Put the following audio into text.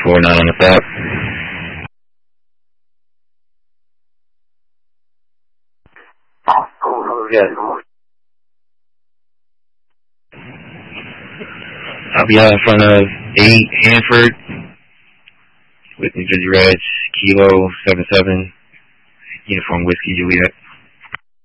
not on the stop. Yes. I'll be out in front of 8 Hanford with New Jersey Reds, Kilo 77, Uniform Whiskey Juliet.